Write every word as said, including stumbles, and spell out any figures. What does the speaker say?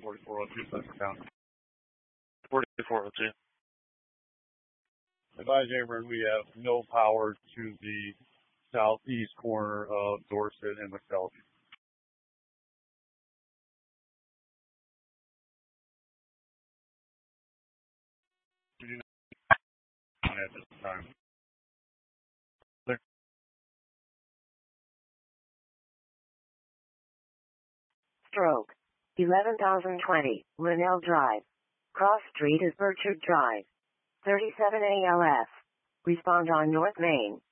forty-four oh two, Suffolk County. forty-four oh two. Advise Amber, we have no power to the southeast corner of Dorset and McKelvey. We do not at this time. Clear. Stroke. eleven thousand twenty, Linnell Drive. Cross Street is Burchard Drive. thirty-seven A L F. Respond on North Main.